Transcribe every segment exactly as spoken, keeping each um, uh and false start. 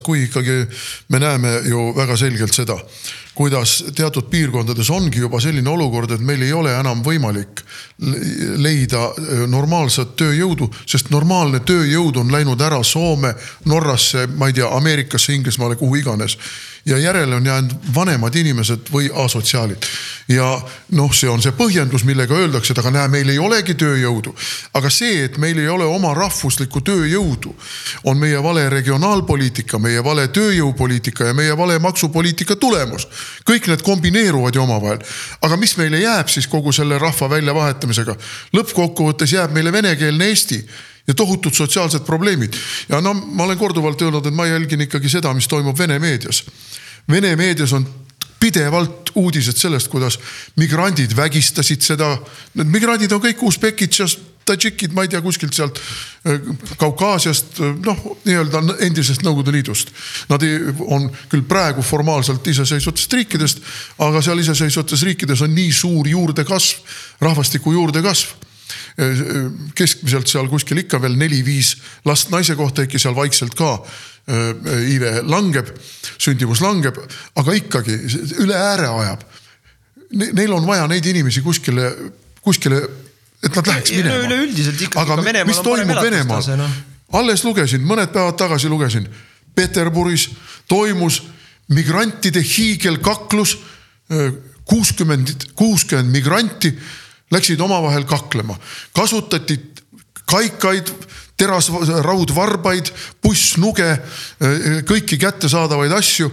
kui ikkagi me näeme ju väga selgelt seda, kuidas teatud piirkondades ongi juba selline olukord, et meil ei ole enam võimalik leida normaalset tööjõudu, sest normaalne tööjõud on läinud ära Soome, Norrasse, ma ei tea, Ameerikasse, Inglismaale, kuhu iganes. Ja järele on jäänud vanemad inimesed või asotsiaalid. Ja noh, see on see põhjendus, millega öeldakse, et aga näe, meil ei olegi tööjõudu. Aga see, et meil ei ole oma rahvuslikku tööjõudu, on meie vale regionaalpoliitika, meie vale tööjõupoliitika ja meie vale maksupoliitika tulemus. Kõik need kombineeruvad ju omavahel. Aga mis meile jääb siis kogu selle rahva väljavahetamisega? Lõppkokkuvõttes jääb meile venekeelne Eesti ja tohutud sotsiaalsed probleemid. Ja no ma olen korduvalt öelnud, et ma jälgin ikkagi seda, mis toimub Vene meedias. Vene meedias on pidevalt uudised sellest, kuidas migrandid vägistasid seda. Need migrandid on kõik uspekid, tadžikid, ma ei tea, kuskilt sealt Kaukaasiast, noh, nii-öelda endisest Nõukogude Liidust. Nad on küll praegu formaalselt iseseisvatest riikidest, aga seal iseseisvates riikides on nii suur juurdekasv, rahvastiku juurdekasv. Keskmiselt seal kuskil ikka veel neli viis last naise kohta, ikka seal vaikselt ka iive langeb, sündivus langeb, aga ikkagi üle ääre ajab. Neil on vaja neid inimesi kuskile, kuskile et nad läheks minema. Üle üldiselt ikkagi aga Venemaal mis toimub Venemaal? No. Alles lugesin, mõned päevad tagasi lugesin. Peterburis toimus migrantide hiigelkaklus, kuuskümmend, kuuskümmend migranti läksid omavahel kaklema. Kasutati kaikaid, terasraudvarbaid, bussnuge, kõiki kätte saadavaid asju.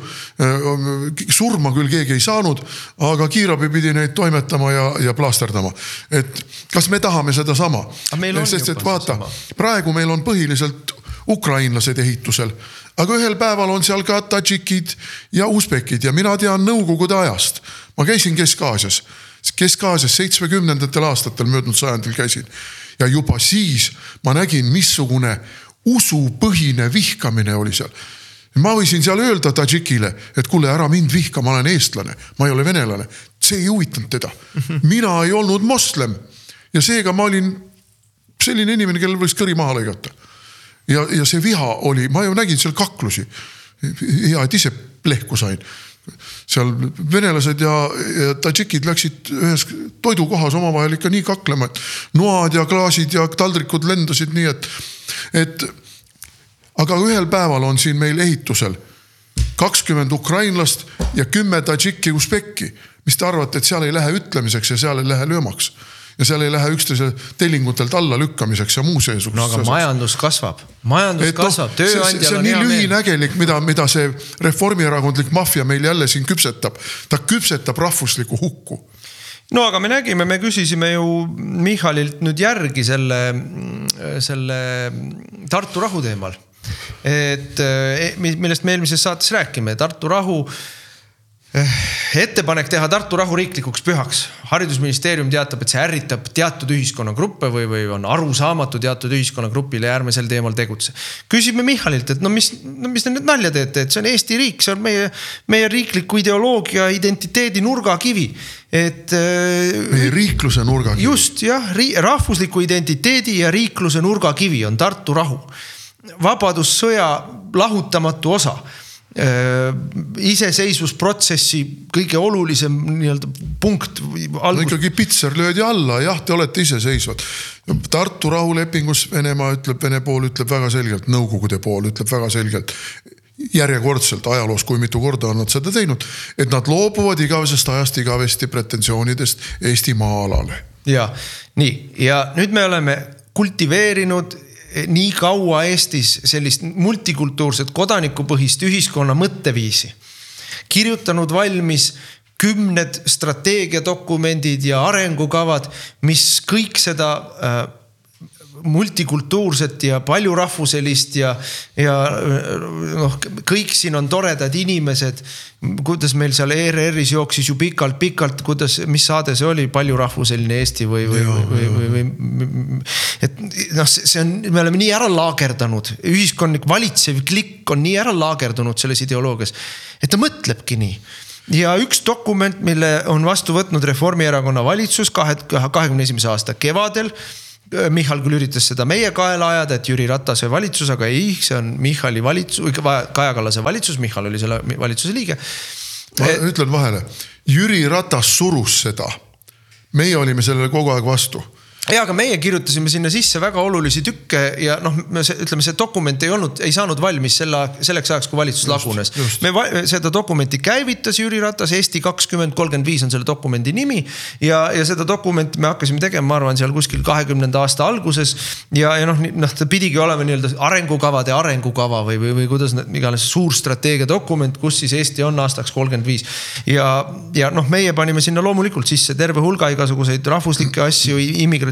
Surma küll keegi ei saanud, aga kiirabi pidi neid toimetama ja, ja plaasterdama. Et kas me tahame seda sama? Sest, et vaata, praegu meil on põhiliselt ukrainlased ehitusel, aga ühel päeval on seal ka tadžikid ja uspekid ja mina tean Nõukogude ajast. Ma käisin Kesk-Aasias. Kesk-Aasias seitsmekümnendatel aastatel möödunud sajandil käisin. Ja juba siis ma nägin, missugune usupõhine vihkamine oli seal. Ma võisin seal öelda tadžikile, et kuule, ära mind vihka, ma olen eestlane, ma ei ole venelane. See ei huvitanud teda. Mina ei olnud moslem. Ja seega ma olin selline inimene, kellel võiks kõri maha lõigata. Ja, ja see viha oli, ma ju nägin seal kaklusi. Ja, et ise plehku sain. Seal venelased ja, ja tadžikid läksid ühes toidukohas omavahel ikka nii kaklema, et noad ja klaasid ja taldrikud lendasid nii, et, et aga ühel päeval on siin meil ehitusel kakskümmend ukrainlast ja kümme tadžikki uspekki. Mis te arvate, et seal ei lähe ütlemiseks ja seal ei lähe löömaks? Ja seal ei lähe üksteise tellingutelt alla lükkamiseks ja muu seesugust. No aga majandus kasvab. Majandus kasvab. No, see, see on nii lühinägelik, mida, mida see reformierakondlik mafia meil jälle siin küpsetab. Ta küpsetab rahvuslikku hukku. No aga me nägime, me küsisime ju Michalilt nüüd järgi selle, selle Tartu rahu teemal. Et, millest me eelmises saates rääkime. Tartu rahu ettepanek teha Tartu rahu riiklikuks pühaks. Haridusministeerium teatab, et see ärritab teatud ühiskonnagruppe või, või on arusaamatu teatud ühiskonnagrupile ja ärme sel teemal tegutse. Küsime Michalilt, et no mis, no mis te nüüd nalja teete, et see on Eesti riik, see on meie, meie riikliku ideoloogia, identiteedi nurgakivi. Et, meie riikluse nurgakivi. Just, jah, rahvusliku identiteedi ja riikluse nurgakivi on Tartu rahu. Vabadussõja lahutamatu osa. Iseseisvusprotsessi kõige olulisem nii-öelda punkt no ikkagi pitser löödi alla, jah, te olete iseseisvad. Tartu rahulepingus Venemaa ütleb, Vene pool ütleb väga selgelt, Nõukogude pool ütleb väga selgelt, järjekordselt ajaloos, kui mitu korda on nad seda teinud, et nad loobuvad igavesest ajast igavesti pretensioonidest Eesti maa-alale. Ja, nii, ja nüüd me oleme kultiveerinud nii kaua Eestis sellist multikultuurset kodanikupõhist ühiskonna mõtteviisi. Kirjutanud valmis kümned strateegiadokumendid ja arengukavad, mis kõik seda äh, multikultuurset ja paljurahvuselist ja, ja noh, kõik siin on toredad inimesed, kuidas meil seal E R R-is jooksis ju pikalt, pikalt, kuidas, mis saade see oli, paljurahvuseline Eesti või, või, ja, või, või, või et noh, see on, me oleme nii ära laagerdanud, ühiskondlik valitsev klikk on nii ära laagerdunud selles ideoloogias, et ta mõtlebki nii. Ja üks dokument, mille on vastu võtnud Reformierakonna valitsus kahekümne esimese aasta kevadel, Michal küll üritas seda meie kaela ajada, et Jüri Ratase valitsus, aga ei, see on Michali valitsus, Kaja Kallase valitsus, Michal oli selle valitsuse liige. Ma ütlen vahele, Jüri Ratas surus seda. Meie olime sellele kogu aeg vastu. Ja, aga meie kirjutasime sinna sisse väga olulisi tükke ja noh, see, ütleme, see dokument ei olnud, ei saanud valmis selle, selleks ajaks, kui valitsus just, lagunes. Just. Me seda dokumenti käivitas Jüri Ratas, Eesti kakskümmend kolmkümmend viis on selle dokumendi nimi ja, ja seda dokumenti me hakkasime tegema, ma arvan, seal kuskil kahekümnenda aasta alguses ja, ja noh, noh, ta pidigi olema nii-öelda arengukavade arengukava või, või, või kuidas igales suur strateegia dokument, kus siis Eesti on aastaks kolmkümmend viis ja, ja noh, meie panime sinna loomulikult sisse terve hulga igasuguseid rahvuslikke asju, immigratsiooni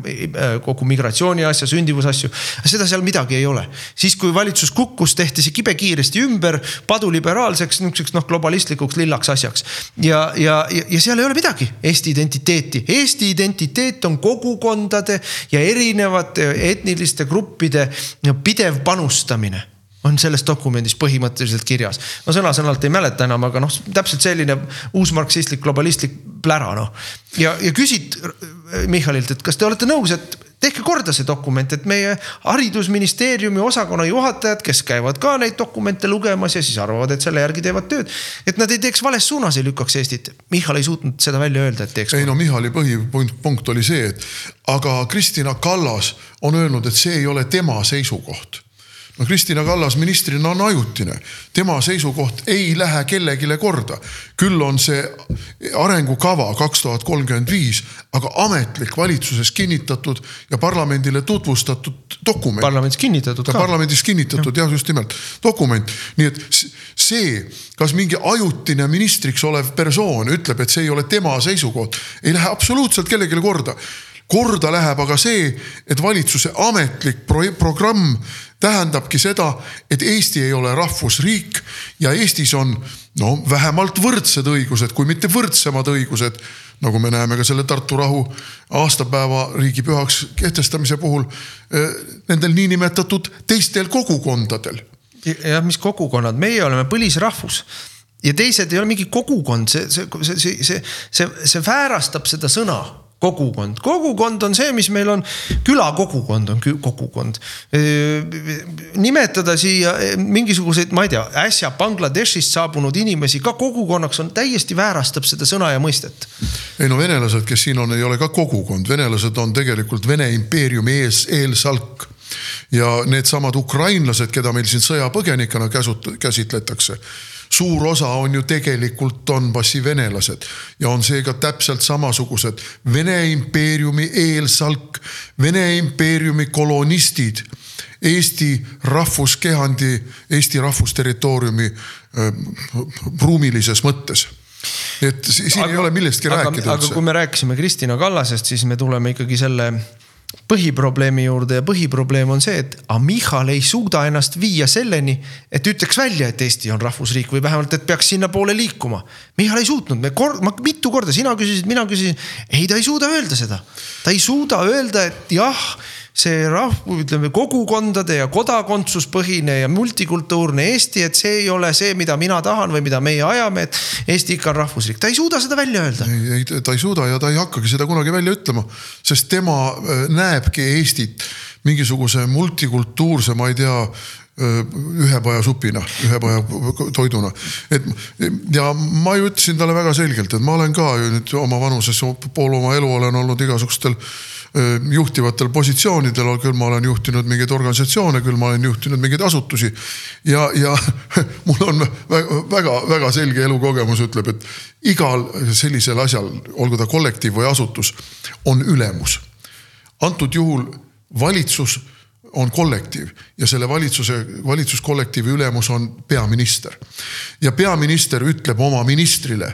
kogu migratsiooni asja, sündivuse asju, seda seal midagi ei ole. Siis kui valitsus kukkus, tehti see kibe kiiresti ümber paduliberaalseks, niisuguseks noh, globalistlikuks lillaks asjaks. Ja, ja, ja seal ei ole midagi Eesti identiteeti. Eesti identiteet on kogukondade ja erinevate etniliste gruppide pidev panustamine on selles dokumendis põhimõtteliselt kirjas. Ma sõna-sõnalt ei mäleta enam, aga noh, täpselt selline uusmarksistlik, globalistlik plära. No. Ja, ja küsid Michalilt, et kas te olete nõus, et tehke korda see dokument, et meie haridusministeeriumi osakonna juhatajad, kes käivad ka neid dokumente lugemas ja siis arvavad, et selle järgi teevad tööd, et nad ei teeks vales suunas, ei lükkaks Eestit. Michal ei suutnud seda välja öelda, et teeks. Ei no Michali põhipunkt oli see, et aga Kristina Kallas on öelnud, et see ei ole tema seisukoht. No Kristina Kallas ministrina on ajutine. Tema seisukoht ei lähe kellegile korda. Küll on see arengukava kaks tuhat kolmkümmend viis, aga ametlik valitsuses kinnitatud ja parlamendile tutvustatud dokument. Parlamendis kinnitatud ka. Parlamendis kinnitatud, jah, just nimelt dokument. Nii et see, kas mingi ajutine ministriks olev persoon ütleb, et see ei ole tema seisukoht, ei lähe absoluutselt kellegile korda. Korda läheb aga see, et valitsuse ametlik pro- programm tähendabki seda, et Eesti ei ole rahvusriik ja Eestis on no, vähemalt võrdsed õigused, kui mitte võrdsemad õigused, nagu me näeme ka selle Tartu rahu aastapäeva riigipühaks kehtestamise puhul, nendel niinimetatud teistel kogukondadel. Ja mis kogukonnad? Meie oleme põlisrahvus. Ja teised ei ole mingi kogukond, see, see, see, see, see, see väärastab seda sõna. Kogukond. Kogukond on see, mis meil on, külakogukond on kogukond. Nimetada siia mingisuguseid, ma ei tea, äsja Bangladeshist saabunud inimesi ka kogukonnaks on täiesti väärastab seda sõna ja mõistet. Ei no venelased, kes siin on, ei ole ka kogukond. Venelased on tegelikult Vene impeeriumi ees, eelsalk. Ja need samad ukrainlased, keda meil siin sõjapõgenikana käsitletakse, suur osa on ju tegelikult Donbassi venelased ja on seega täpselt samasugused Vene impeeriumi eelsalk, Vene impeeriumi kolonistid, Eesti rahvuskehandi, Eesti rahvusterritooriumi äh, ruumilises mõttes. Et siin aga, ei ole millestki aga, rääkida. Aga kui me rääkisime Kristina Kallasest, siis me tuleme ikkagi selle põhiprobleemi juurde ja põhiprobleem on see, et a Michal ei suuda ennast viia selleni, et ütleks välja, et Eesti on rahvusriik või vähemalt, et peaks sinna poole liikuma. Michal ei suutnud, me kord, ma mitu korda, sina küsisid, mina küsisin, ei ta ei suuda öelda seda. Ta ei suuda öelda, et jah, see rahv, ütleme, kogukondade ja kodakondsuspõhine ja multikultuurne Eesti, et see ei ole see, mida mina tahan või mida meie ajame, et Eesti ikka on rahvusriik. Ta ei suuda seda välja öelda. Ei, ei, ta ei suuda ja ta ei hakkagi seda kunagi välja ütlema, sest tema näebki Eestit mingisuguse multikultuurse, ma ei tea, ühepaja supina, ühepaja toiduna. Et, ja ma ju ütlesin talle väga selgelt, et ma olen ka nüüd oma vanuses pool oma elu olen olnud igasugustel juhtivatel positsioonidel, küll ma olen juhtinud mingeid organisatsioone, küll ma olen juhtinud mingeid asutusi ja, ja mul on väga, väga selge elukogemus ütleb, et igal sellisel asjal, olgu ta kollektiiv või asutus, on ülemus. Antud juhul valitsus on kollektiiv ja selle valitsuse, valitsuskollektiivi ülemus on peaminister. Ja peaminister ütleb oma ministrile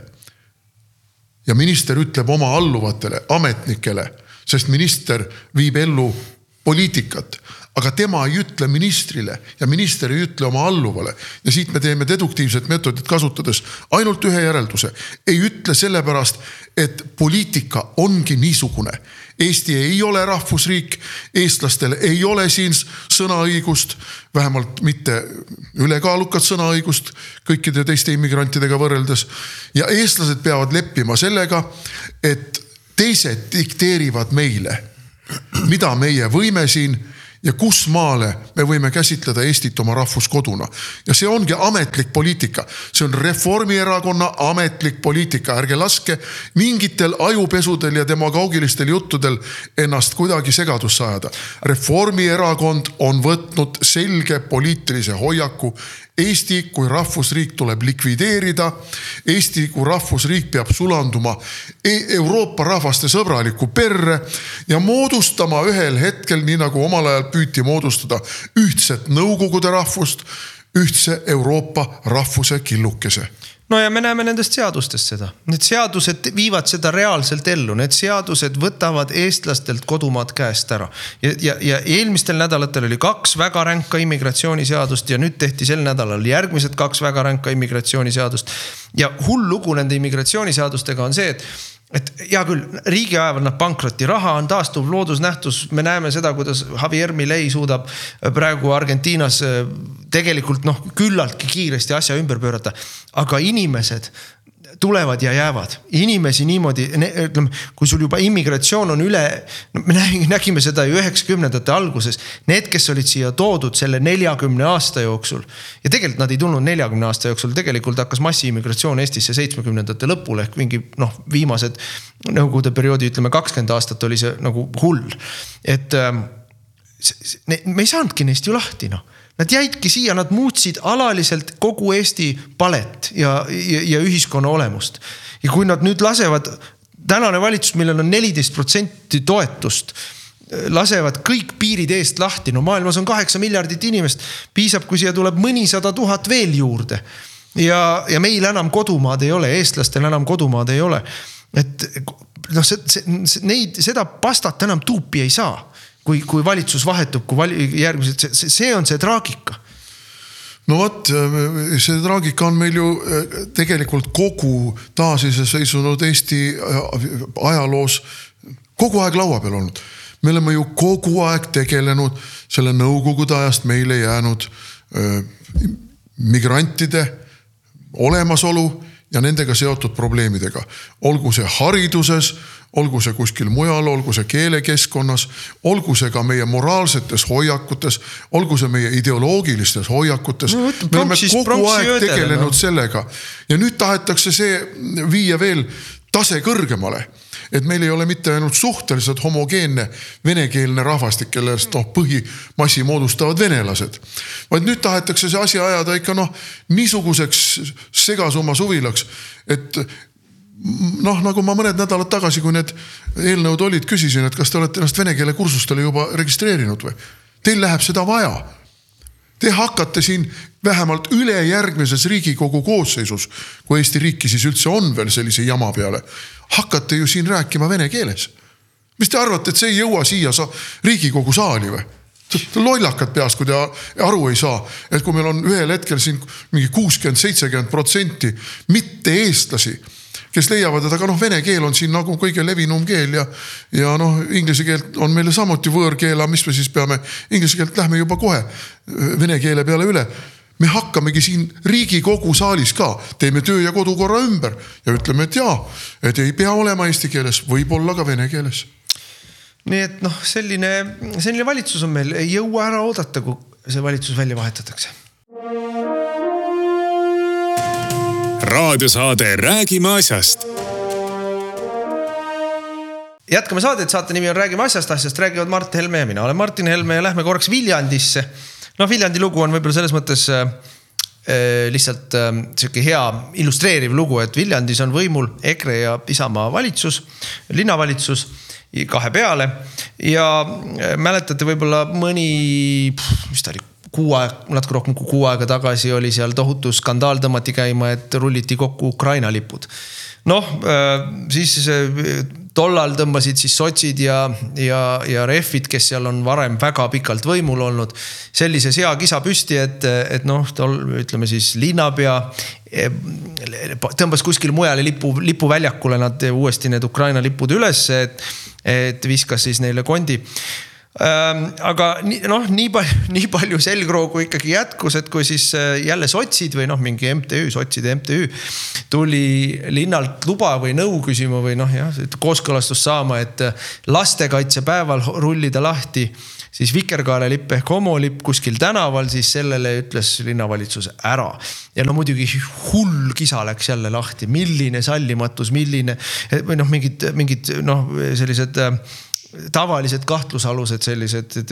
ja minister ütleb oma alluvatele, ametnikele, sest minister viib ellu poliitikat, aga tema ei ütle ministrile ja minister ei ütle oma alluvale. Ja siit me teeme deduktiivset metodit kasutades ainult ühe järelduse. Ei ütle sellepärast, et poliitika ongi niisugune. Eesti ei ole rahvusriik, eestlastel ei ole siin sõnaõigust, vähemalt mitte ülekaalukat sõnaõigust kõikide teiste immigrantidega võrreldes. Ja eestlased peavad leppima sellega, et teised dikteerivad meile. mida meie võime siin ja kus maale me võime käsitleda Eestit oma rahvuskoduna. Ja see ongi ametlik poliitika. See on Reformierakonna ametlik poliitika. Ärge laske mingitel ajupesudel ja demagoogilistel juttudel ennast kuidagi segadusse ajada. Reformierakond on võtnud selge poliitilise hoiaku. Eesti kui rahvusriik tuleb likvideerida. Eesti kui rahvusriik peab sulanduma Euroopa rahvaste sõbraliku perre ja moodustama ühel hetkel, nii nagu omal ajal püüti moodustada ühtset Nõukogude rahvust, ühtse Euroopa rahvuse killukese. No ja me näeme nendest seadustest seda. Need seadused viivad seda reaalselt ellu. Need seadused võtavad eestlastelt kodumaad käest ära. Ja, ja, ja eelmistel nädalatel oli kaks väga ränka immigratsiooniseadust ja nüüd tehti sel nädalal järgmised kaks väga ränka immigratsiooniseadust. Ja hull lugu nende immigratsiooniseadustega on see, et et hea küll, riigi ajavad nad pankrotti, raha on taastuv loodusnähtus, me näeme seda, kuidas Javier Milei suudab praegu Argentiinas tegelikult noh, küllaltki kiiresti asja ümber pöörata, aga inimesed tulevad ja jäävad. Inimesi niimoodi, ütleme, kui sul juba immigratsioon on üle, no me nägime seda ju üheksakümnendate alguses, need, kes olid siia toodud selle neljakümne aasta jooksul, ja tegelikult nad ei tulnud neljakümne aasta jooksul, tegelikult hakkas massiimmigratsioon Eestisse seitsmekümnendate lõpul, ehk mingi noh, viimased nõukogude perioodi, ütleme kakskümmend aastat oli see nagu hull. Et me ei saanudki neist ju lahti, noh. Nad jäidki siia, nad muutsid alaliselt kogu Eesti palet ja, ja, ja ühiskonna olemust. Ja kui nad nüüd lasevad, tänane valitsus, millel on neliteist protsenti toetust, lasevad kõik piirid eest lahti. No maailmas on kaheksa miljardit inimest, piisab, kui siia tuleb mõnisada tuhat veel juurde. Ja, ja meil enam kodumaad ei ole, eestlastel enam kodumaad ei ole. Et noh, see, see, neid, seda pastat enam tuupi ei saa. Kui, kui valitsus vahetub, kui vali, järgmised, see, see on see traagika. No võt, see traagika on meil ju tegelikult kogu taasiseseisunud Eesti ajaloos kogu aeg laua peal olnud. Me oleme ju kogu aeg tegelenud selle nõukogude ajast meile jäänud migrantide olemasolu ja nendega seotud probleemidega. Olgu see hariduses, olgu see kuskil mujal, olgu see keelekeskkonnas, olgu see ka meie moraalsetes hoiakutes, olgu see meie ideoloogilistes hoiakutes. No, me oleme kogu aeg tegelenud no. sellega. Ja nüüd tahetakse see viia veel tase kõrgemale. Et meil ei ole mitte ainult suhteliselt homogeenne venekeelne rahvastik, kellest noh, põhimassi moodustavad venelased. Vaid nüüd tahetakse see asi ajada ikka noh, niisuguseks segasumma suvilaks, et noh, nagu ma mõned nädalad tagasi, kui need eelnõud olid, küsisin, et kas te olete ennast vene keele kursustele juba registreerinud või? Teil läheb seda vaja. Te hakkate siin vähemalt üle järgmises Riigikogu koosseisus, kui Eesti riiki siis üldse on veel sellise jama peale, hakkate ju siin rääkima vene keeles. Mis te arvate, et see ei jõua siia sa Riigikogu saali või? Lollakad peast, kui te aru ei saa, et kui meil on ühel hetkel siin mingi kuuskümmend seitsekümmend protsenti mitte eestlasi, kes leiavad, et aga noh, vene keel on siin nagu kõige levinum keel ja, ja noh, inglise keelt on meile samuti võõrkeela, mis me siis peame, inglise keelt lähme juba kohe vene keele peale üle. Me hakkamegi siin Riigikogu saalis ka, teeme töö ja kodukorra ümber ja ütleme, et jaa, et ei pea olema eesti keeles, võib olla ka vene keeles. Nii et noh, selline, selline valitsus on meil, ei jõua ära oodata, kui see valitsus välja vahetatakse. Raadiosaade Räägime asjast. Jätkame saadet, saate nimi on Räägime asjast, asjast räägivad Mart Helme ja mina olen Martin Helme ja lähme korraks Viljandisse. No Viljandi lugu on võib-olla selles mõttes äh, lihtsalt äh, selline hea illustreeriv lugu, et Viljandis on võimul EKRE ja Isamaa valitsus, linnavalitsus kahe peale ja äh, mäletate võib-olla mõni, mis ta oli, kuu aeg, natuke rohkem kui kuu aega tagasi oli seal tohutu skandaal tõmmati käima, et rulliti kokku Ukraina lipud. Noh, siis tollal tõmbasid siis sotsid ja, ja, ja refid, kes seal on varem väga pikalt võimul olnud, sellise sea kisa püsti, et, et noh, tol, ütleme siis linnapea tõmbas kuskil mujale lipu, lipuväljakule nad uuesti need Ukraina lipud üles, et, et viskas siis neile kondi. Ähm, aga nii, noh, nii palju, nii palju selgroogu ikkagi jätkus, et kui siis jälle sotsid või noh, mingi M T Ü, sotside M T Ü tuli linnalt luba või nõu küsima või noh, jah, kooskõlastust saama, et lastekaitsepäeval rullida lahti, siis vikerkaarelipp ehk homolipp kuskil tänaval, siis sellele ütles linnavalitsus ära. Ja no muidugi hull kisa läks jälle lahti, milline sallimatus, milline, või noh, mingid, mingid noh, sellised tavalised kahtlusalused sellised,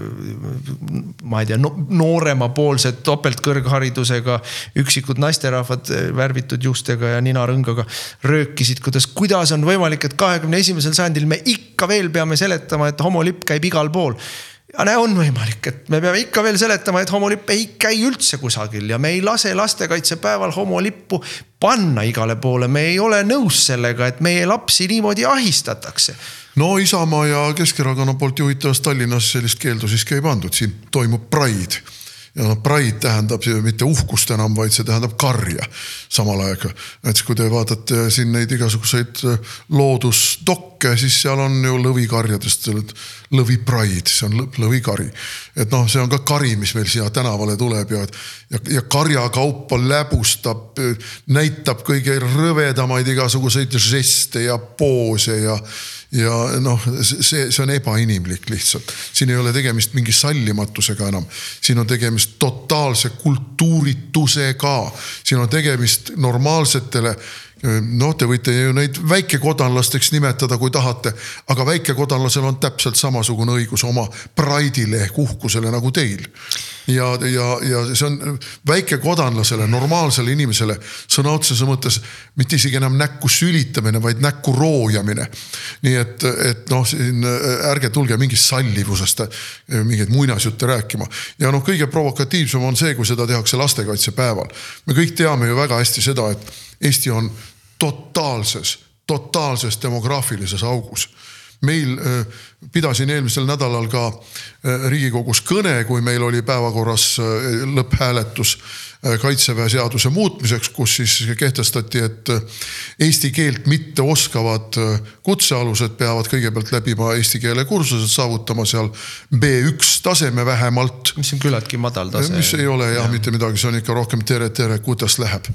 ma ei tea, nooremapoolsed topeltkõrgharidusega, üksikud naisterahvad värvitud juustega ja ninarõngaga röökisid, kuidas, kuidas on võimalik, et kahekümne esimesel sajandil me ikka veel peame seletama, et homolipp käib igal pool. Ja näe, on võimalik, et me peame ikka veel seletama, et homolipp ei käi üldse kusagil ja me ei lase lastekaitsepäeval homolippu panna igale poole. Me ei ole nõus sellega, et meie lapsi niimoodi ahistatakse. No Isamaa ja Keskerakonna poolt juhitavast Tallinnas sellist keeldu siiski ei pandud. Siin toimub Pride. Ja no Pride tähendab mitte uhkust enam, vaid see tähendab karja samal aega. Et kui te vaatate siin neid igasuguseid loodusdokke, siis seal on ju lõvikarjadest lõvi Pride, see on lõvikari. Et noh, see on ka kari, mis meil siia tänavale tuleb ja, ja, ja karjakaupa läbustab, näitab kõige rõvedamaid igasuguseid žeste ja poose ja ja noh, see, see on ebainimlik lihtsalt. Siin ei ole tegemist mingi sallimatusega enam. Siin on tegemist totaalse kultuuritusega. Siin on tegemist normaalsetele, noh, te võite ju neid väikekodanlasteks nimetada, kui tahate, aga väikekodanlasel on täpselt samasugune õigus oma praidile ehk uhkusele nagu teil. Ja, ja, ja see on väikekodanlasele, normaalsele inimesele sõna otsese mõttes mitte isegi enam näkku sülitamine, vaid näkku roojamine. Nii et, et noh, siin ärge tulge mingi sallivusest mingeid muinasjutte rääkima. Ja noh, kõige provokatiivsem on see, kui seda tehakse lastekaitsepäeval. Me kõik teame ju väga hästi seda, et Eesti on totaalses, totaalses demograafilises augus. Meil äh, pidasin eelmisel nädalal ka äh, Riigikogus kõne, kui meil oli päevakorras äh, lõpphääletus äh, kaitseväe seaduse muutmiseks, kus siis kehtestati, et äh, eesti keelt mitte oskavad äh, kutsealused peavad kõigepealt läbima eesti keele kursused, saavutama seal B üks taseme vähemalt. Mis on küllaltki madal tase. Mis ei ole jah, ja. mitte midagi, see on ikka rohkem tere, tere, kuidas läheb.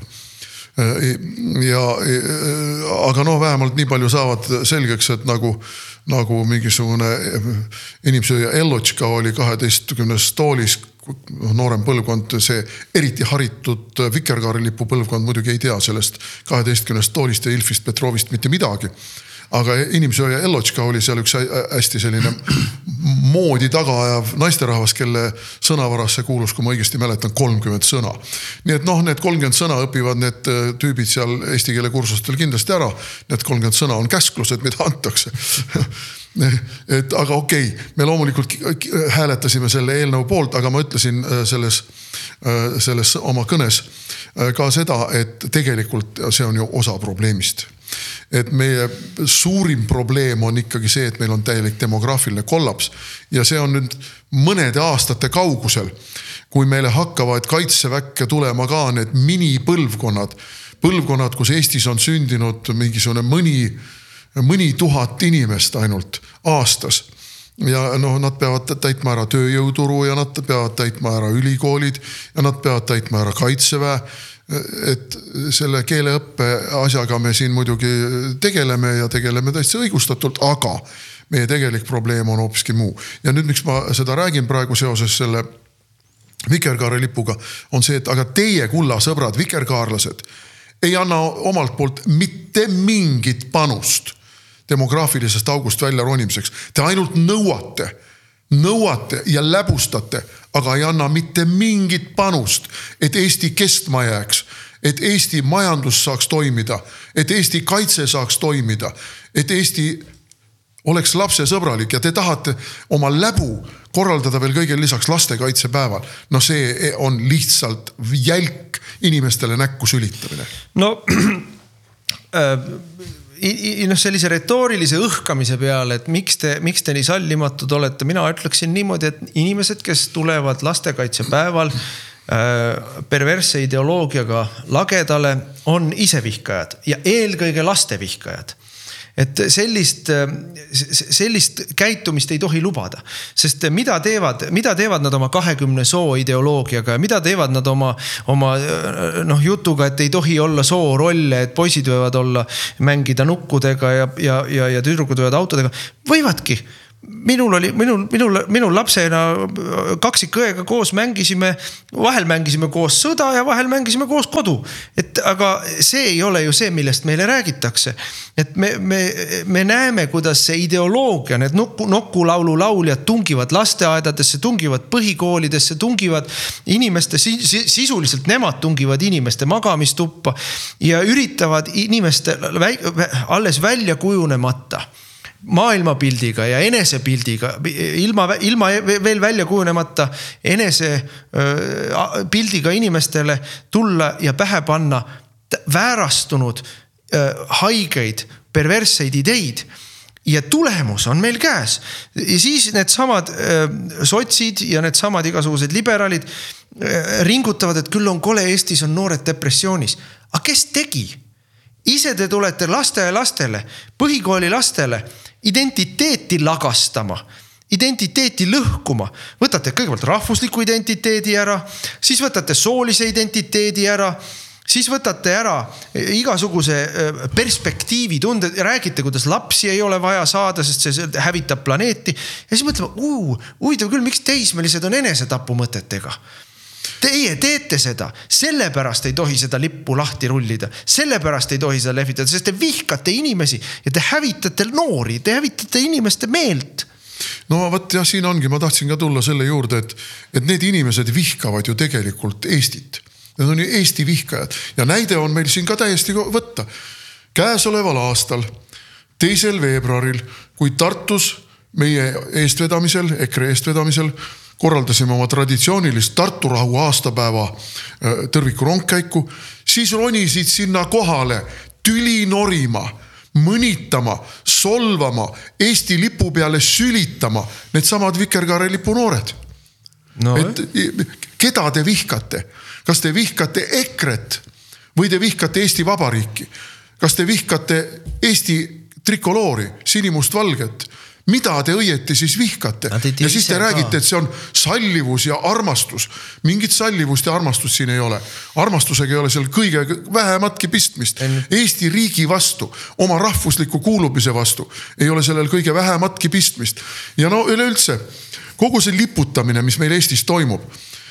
Ja, aga noh, vähemalt nii palju saavad selgeks, et nagu, nagu mingisugune inimsööja Ellotška oli kaheteistkümnes toolis, noorem põlvkond, see eriti haritud vikerkaarelipu põlvkond muidugi ei tea sellest kaheteistkümnest toolist ja Ilfist Petrovist mitte midagi. Aga inimsööja Ellotška oli seal üks hästi selline moodi tagaajav naisterahvas, kelle sõnavarasse kuulus, kui ma õigesti mäletan, kolmkümmend sõna. Nii et noh, need kolmkümmend sõna õpivad need tüübid seal eesti keele kursustel kindlasti ära. Need kolmkümmend sõna on käsklused, mida antakse. Et, aga okei, me loomulikult hääletasime selle eelnõu poolt, aga ma ütlesin selles, selles oma kõnes ka seda, et tegelikult see on ju osa probleemist. Et meie suurim probleem on ikkagi see, et meil on täielik demograafiline kollaps ja see on nüüd mõnede aastate kaugusel, kui meile hakkavad kaitseväkke tulema ka need minipõlvkonnad, põlvkonnad, kus Eestis on sündinud mingisugune mõni, mõni tuhat inimest ainult aastas. Ja no, nad peavad täitma ära tööjõuturu ja nad peavad täitma ära ülikoolid ja nad peavad täitma ära kaitseväe. Et selle keeleõppe asjaga me siin muidugi tegeleme ja tegeleme täitsa õigustatult, aga meie tegelik probleem on hoopiski muu. Ja nüüd, miks ma seda räägin praegu seoses selle vikerkaarelipuga, on see, et aga teie kulla sõbrad, vikerkaarlased, ei anna omalt poolt mitte mingit panust demograafilisest august välja ronimiseks. Te ainult nõuate, nõuate ja läbustate, aga ei anna mitte mingit panust, et Eesti kestma jääks, et Eesti majandus saaks toimida, et Eesti kaitse saaks toimida, et Eesti oleks lapsesõbralik ja te tahate oma läbu korraldada veel kõige lisaks lastekaitsepäeval. No see on lihtsalt jälk inimestele näkku sülitamine. No noh, sellise retoorilise õhkamise peale, et miks te, miks te nii sallimatud olete, mina ütleksin niimoodi, et inimesed, kes tulevad lastekaitsepäeval perversse ideoloogiaga lagedale, on ise vihkajad ja eelkõige laste vihkajad. et sellist, sellist käitumist ei tohi lubada, sest mida teevad, mida teevad nad oma kahekümne soo ideoloogiaga ja mida teevad nad oma, oma noh, jutuga, et ei tohi olla soorolle, et poisid võivad olla, mängida nukkudega ja, ja, ja, ja tüdrukud võivad autodega, võivadki. Minul oli, minul, minul, minul lapsena kaksikõega koos mängisime, vahel mängisime koos sõda ja vahel mängisime koos kodu. Et, aga see ei ole ju see, millest meile räägitakse. Et me, me, me näeme, kuidas see ideoloogia, need nokku, nokkulaulu lauljad tungivad lasteaedadesse, tungivad põhikoolidesse, tungivad inimeste, sisuliselt nemad tungivad inimeste magamistuppa ja üritavad inimeste alles välja kujunemata maailmapildiga ja enesepildiga, ilma, ilma veel välja kujunemata enese pildiga inimestele tulla ja pähe panna väärastunud haigeid, perversseid ideid. Ja tulemus on meil käes. Ja siis need samad sotsid ja need samad igasugused liberaalid ringutavad, et küll on kole, Eestis on noored depressioonis. Aga kes tegi? Ise te tulete laste ja lastele, põhikooli lastele identiteeti lagastama, identiteeti lõhkuma. Võtate kõigepealt rahvusliku identiteedi ära, siis võtate soolise identiteedi ära, siis võtate ära igasuguse perspektiivi tunde, räägite, kuidas lapsi ei ole vaja saada, sest see hävitab planeeti. Ja siis mõtleme, uu, huvitav küll, miks teismelised on enesetapu mõtetega? Teie teete seda, sellepärast ei tohi seda lippu lahti rullida, sellepärast ei tohi seda lehvitada, sest te vihkate inimesi ja te hävitate noori, te hävitate inimeste meelt. No võt, jah, siin ongi, ma tahtsin ka tulla selle juurde, et, et need inimesed vihkavad ju tegelikult Eestit. Need on ju Eesti vihkajad ja näide on meil siin ka täiesti võtta. Käesoleval aastal, teisel veebruaril, kui Tartus meie eestvedamisel, EKRE eestvedamisel korraldasime oma traditsioonilist Tartu rahu aastapäeva tõrviku rongkäiku, siis ronisid sinna kohale tüli norima, mõnitama, solvama, Eesti lipu peale sülitama need samad Vikerkaare lipu noored. No. Et, keda te vihkate? Kas te vihkate EKRE-t või te vihkate Eesti Vabariiki? Kas te vihkate Eesti trikoloori, sinimust valget? Mida te õieti siis vihkate? Ja siis te räägite, et see on sallivus ja armastus. Mingit sallivust ja armastust siin ei ole. Armastusega ei ole seal kõige vähematki pistmist. Eesti riigi vastu, oma rahvusliku kuulumise vastu ei ole sellel kõige vähematki pistmist. Ja no üleüldse, kogu see liputamine, mis meil Eestis toimub,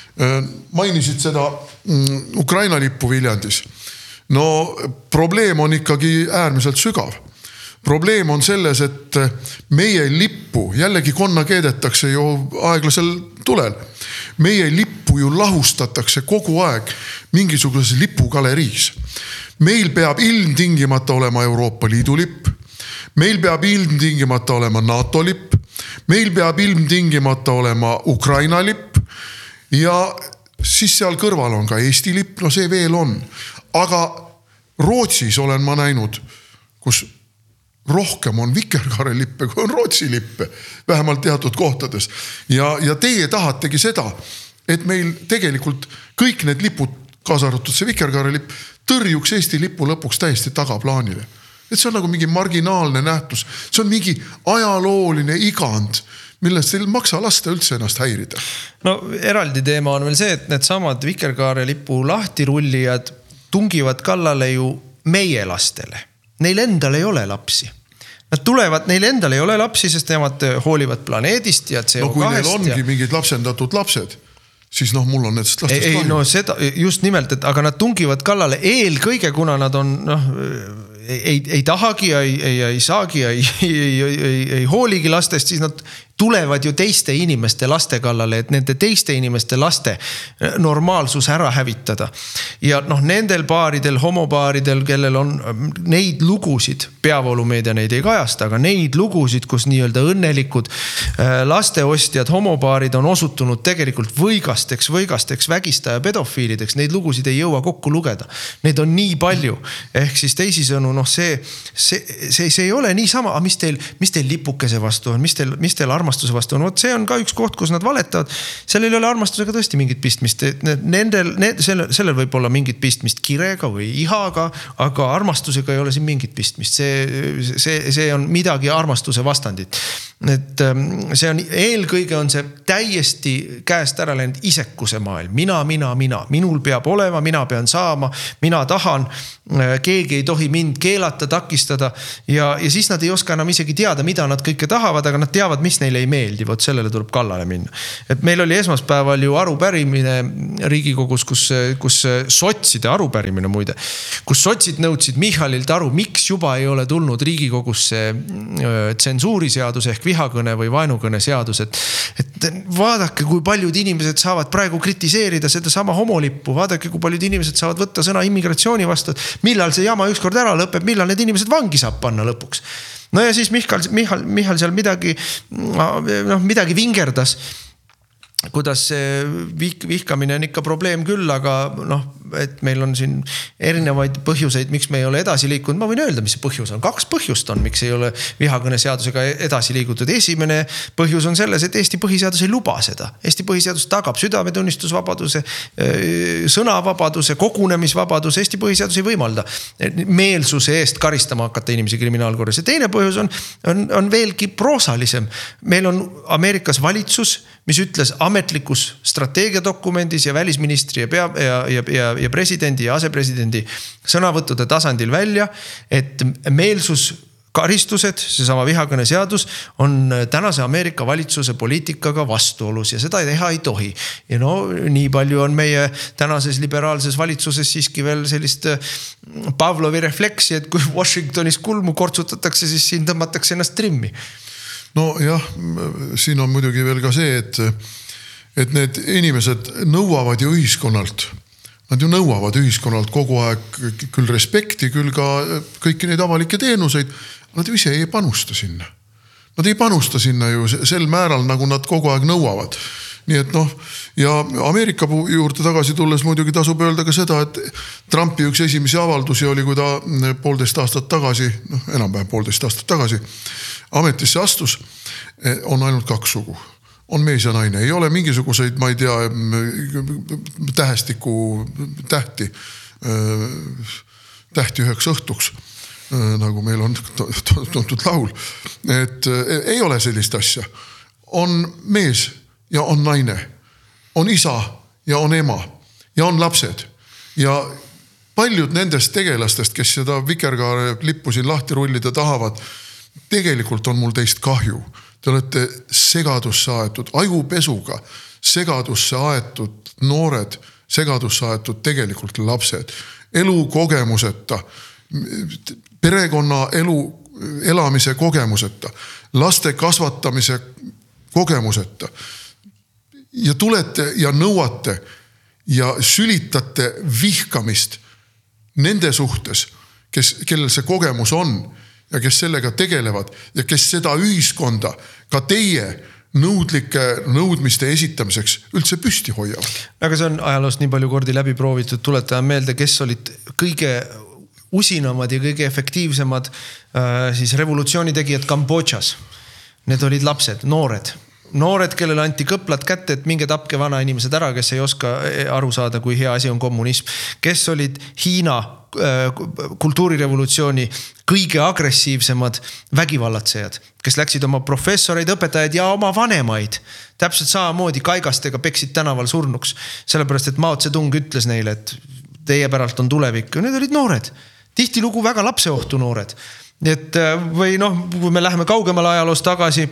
mainisid seda Ukraina lippu Viljandis. No probleem on ikkagi äärmiselt sügav. Probleem on selles, et meie lippu, jällegi konna keedetakse ju aeglasel tulel, meie lippu ju lahustatakse kogu aeg mingisuguses lipugaleriis. Meil peab ilmtingimata olema Euroopa Liidu lipp, meil peab ilmtingimata olema NATO lipp, meil peab ilmtingimata olema Ukraina lipp ja siis seal kõrval on ka Eesti lipp, no see veel on. Aga Rootsis olen ma näinud, kus rohkem on Vikerkaare lippe, kui on Rootsi lippe, vähemalt teatud kohtades. Ja, ja teie tahategi seda, et meil tegelikult kõik need lipud, kaasa arvatud see Vikerkaare lipp, tõrjuks Eesti lipu lõpuks täiesti tagaplaanile. Et see on nagu mingi marginaalne nähtus. See on mingi ajalooline igand, millest ei maksa lasta üldse ennast häirida. No eraldi teema on veel see, et need samad Vikerkaare lipu lahtirullijad tungivad kallale ju meie lastele. Neil endal ei ole lapsi. Nad tulevad, neil endal ei ole lapsi, sest nemad hoolivad planeedist ja C O kahest. No kui neil ongi ja... mingid lapsendatud lapsed, siis noh, mul on nendest lastest ei, ei, no seda, just nimelt, et aga nad tungivad kallale eelkõige, kuna nad on, noh, ei, ei tahagi ja ei, ei, ei saagi ja ei, ei, ei, ei, ei hooligi lastest, siis nad tulevad ju teiste inimeste laste kallale, et nende teiste inimeste laste normaalsus ära hävitada. Ja noh, nendel paaridel, homopaaridel, kellel on neid lugusid, peavoolumeedia neid ei kajasta, aga neid lugusid, kus nii-öelda õnnelikud lasteostjad, homopaarid on osutunud tegelikult võigasteks, võigasteks, vägista ja pedofiilideks, neid lugusid ei jõua kokku lugeda. Neid on nii palju. Ehk siis teisisõnu, noh, see, see, see, see ei ole nii sama, mis teil, mis teil lipukese vastu on, mis teil, mis teil arvamus armastuse vastu on. Vot see on ka üks koht, kus nad valetavad. Sellel ei ole armastusega tõesti mingit pistmist. Nendel, need, sellel, sellel võib olla mingit pistmist kirega või ihaga, aga armastusega ei ole siin mingit pistmist. See, see, see on midagi armastuse vastandit. Et see on, eelkõige on see täiesti käest ära läinud isekuse maailm. Mina, mina, mina. Minul peab olema, mina pean saama, mina tahan, keegi ei tohi mind keelata, takistada ja, ja siis nad ei oska enam isegi teada, mida nad kõike tahavad, aga nad teavad, mis neile ei meeldi. Vot sellele tuleb kallale minna. Et meil oli esmaspäeval ju arupärimine Riigikogus, kus, kus sotside arupärimine muide, kus sotsid nõudsid Michalilt aru, miks juba ei ole tulnud Riigikogusse tsensuuriseadus ehk vihakõne või vaenukõne seadus, et, et vaadake, kui paljud inimesed saavad praegu kritiseerida seda sama homolippu, vaadake, kui paljud inimesed saavad võtta sõna immigratsiooni vastu, millal see jama ükskord ära lõpeb, millal need inimesed vangi saab panna lõpuks. No ja siis Michal, Michal, Michal seal midagi, noh, midagi vingerdas, kuidas see vih, vihkamine on ikka probleem küll, aga noh, et meil on siin erinevaid põhjuseid, miks me ei ole edasi liikunud. Ma võin öelda, mis see põhjus on. Kaks põhjust on, miks ei ole vihakõne seadusega edasi liigutud. Esimene põhjus on selles, et Eesti põhiseadus ei luba seda. Eesti põhiseadus tagab südametunnistusvabaduse, sõnavabaduse, kogunemisvabaduse. Eesti põhiseadus ei võimalda meelsuse eest karistama hakata inimesi kriminaalkorras. Ja teine põhjus on, on, on veelgi proosalisem. Meil on Ameerikas valitsus, mis ütles ametlikus strateegiadokumendis ja välisministri ja, pea, ja, ja, ja, ja presidendi ja asepresidendi sõnavõttude tasandil välja, et meelsus karistused, seesama vihakõne seadus on tänase Ameerika valitsuse poliitikaga vastuolus ja seda teha ei tohi. Ja no nii palju on meie tänases liberaalses valitsuses siiski veel sellist Pavlovi refleksi, et kui Washingtonis kulmu kortsutatakse, siis siin tõmmatakse ennast trimmi. No jah, siin on muidugi veel ka see, et, et need inimesed nõuavad ju ühiskonnalt. Nad ju nõuavad ühiskonnalt kogu aeg küll respekti, küll ka kõiki neid avalikke teenuseid. Nad ju ise ei panusta sinna. Nad ei panusta sinna ju sel määral, nagu nad kogu aeg nõuavad. Nii et noh, ja Ameerika juurde tagasi tulles muidugi tasub öelda ka seda, et Trumpi üks esimesi avaldusi oli, kui ta poolteist aastat tagasi, noh enam-vähem poolteist aastat tagasi, ametisse astus, on ainult kaks sugu. On mees ja naine. Ei ole mingisuguseid, ma ei tea, tähestiku tähti, tähti üheks õhtuks, nagu meil on tuntud laul. Et ei ole sellist asja. On mees ja on naine. On isa ja on ema ja on lapsed. Ja paljud nendest tegelastest, kes seda vikerkaare lippu siin lahti rullida tahavad, tegelikult on mul teist kahju. Te olete segadusse aetud, ajupesuga segadusse aetud noored, segadusse aetud tegelikult lapsed. Elu kogemuseta, perekonna elu elamise kogemuseta, laste kasvatamise kogemuseta. Ja tulete ja nõuate ja sülitate vihkamist nende suhtes, kes, kellel see kogemus on, ja kes sellega tegelevad ja kes seda ühiskonda ka teie nõudlike nõudmiste esitamiseks üldse püsti hoiavad. Aga see on ajaloost nii palju kordi läbi proovitud, tuletaan meelde, kes olid kõige usinamad ja kõige efektiivsemad äh, siis revolutsiooni tegijad Kambodžas. Need olid lapsed, noored. Noored, kellele anti kõplad kätte, et minge tapke vana inimesed ära, kes ei oska aru saada, kui hea asi on kommunism. Kes olid Hiina kultuurirevolutsiooni kõige agressiivsemad vägivallatsejad, kes läksid oma professoreid, õpetajaid ja oma vanemaid. Täpselt samamoodi kaigastega peksid tänaval surnuks. Sellepärast, et Mao Zedong ütles neile, et teie päralt on tulevik. Need olid noored. Tihtilugu väga lapseohtu noored. Et, või noh, kui me läheme kaugemale ajaloos tagasi,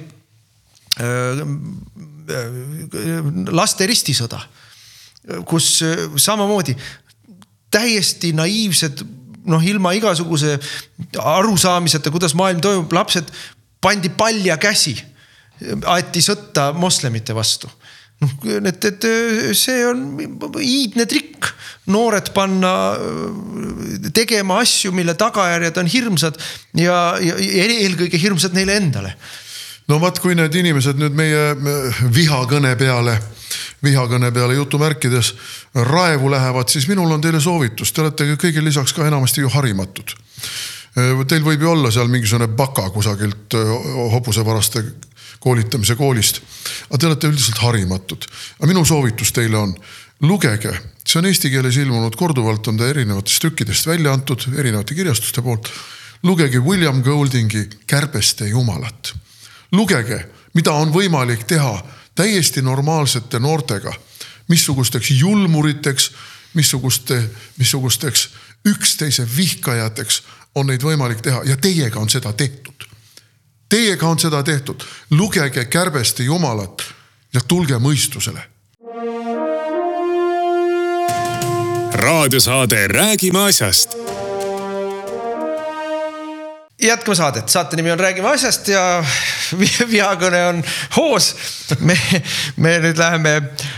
laste ristisõda, kus samamoodi täiesti naiivsed, noh ilma igasuguse arusaamiseta, kuidas maailm toimub, lapsed pandi palja käsi, aeti sõtta moslemite vastu. Et, et see on iidne trikk, noored panna tegema asju, mille tagajärjed on hirmsad ja, ja eelkõige hirmsad neile endale. No vaat, kui need inimesed nüüd meie vihakõne peale vihakõne peale jutumärkides raevu lähevad, siis minul on teile soovitus. Te olete kõige lisaks ka enamasti ju harimatud. Teil võib ju olla seal mingisugune baka kusagilt hobusevaraste koolitamise koolist. Aga te olete üldiselt harimatud. Aga minu soovitus teile on, lugege, see on eesti keeles ilmunud, korduvalt on ta erinevatest tükkidest välja antud, erinevate kirjastuste poolt. Lugege William Goldingi Kärbeste jumalat. Lugege, mida on võimalik teha täiesti normaalsete noortega, missugusteks julmuriteks, missuguste, missugusteks üksteise vihkajateks on neid võimalik teha ja teiega on seda tehtud. Teiega on seda tehtud. Lugege Kärbeste jumalat ja tulge mõistusele. Raadiosaade Räägime asjast. Jätkame saadet. Saate nimi on Räägime asjast ja vihakõne on hoos. Me, me nüüd läheme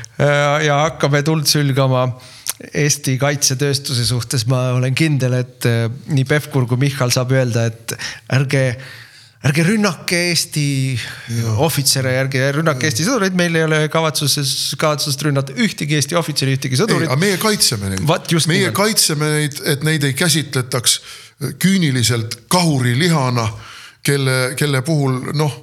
ja hakkame tuld sülgama Eesti kaitsetööstuse suhtes. Ma olen kindel, et nii Pevkur kui Michal saab öelda, et ärge, ärge rünnake Eesti ja. ohvitsere, ärge rünnake Eesti sõdureid. Meil ei ole kavatsuses, kavatsust rünnata ühtegi Eesti ohvitseri, ühtegi sõdurit. Ei, aga meie kaitseme neid. Vat, meie nimelt. kaitseme neid, et neid ei käsitletaks küüniliselt kahurilihana, kelle, kelle puhul, noh,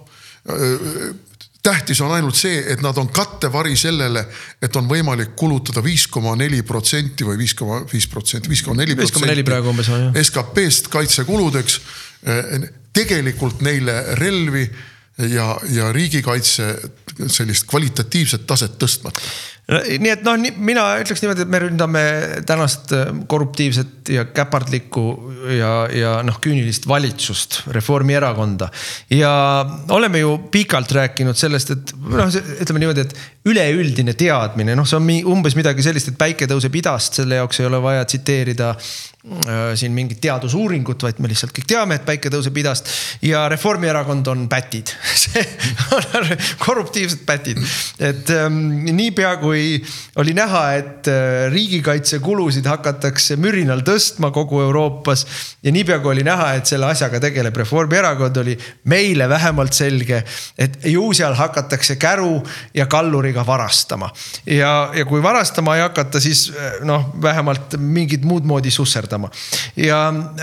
tähtis on ainult see, et nad on kattevari sellele, et on võimalik kulutada viis koma neli protsenti või viis koma viis protsenti, viis koma neli protsenti S K P-st kaitsekuludeks. Tegelikult neile relvi ja, ja riigikaitse sellist kvalitatiivset taset tõstmata. Nii et noh, mina ütleks niimoodi, et me ründame tänast korruptiivset ja käpardlikku ja, ja noh, küünilist valitsust, Reformierakonda. Ja oleme ju pikalt rääkinud sellest, et noh, ütleme niimoodi, et üleüldine teadmine, noh, see on umbes midagi sellist, et päike tõuseb idast, selle jaoks ei ole vaja tsiteerida äh, siin mingit teadusuuringut, vaid me lihtsalt kõik teame, et päike tõuseb idast ja Reformierakond on pätid. See on korruptiivsed pätid. Et ähm, nii pea kui oli näha, et riigikaitsekulusid hakatakse mürinal tõstma kogu Euroopas ja niipea kui oli näha, et selle asjaga tegeleb Reformierakond, oli meile vähemalt selge, et ju seal hakatakse käru ja kalluriga varastama. Ja, ja kui varastama ei hakata, siis noh, vähemalt mingid muud moodi susserdama. Ja